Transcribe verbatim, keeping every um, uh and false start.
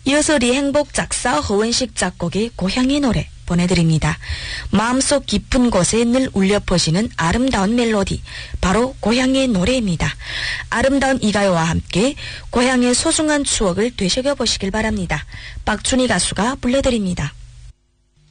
이어서 리행복 작사 허원식 작곡의 고향의 노래 보내드립니다. 마음속 깊은 곳에 늘 울려 퍼지는 아름다운 멜로디, 바로 고향의 노래입니다. 아름다운 이 가요와 함께 고향의 소중한 추억을 되새겨보시길 바랍니다. 박준희 가수가 불러드립니다.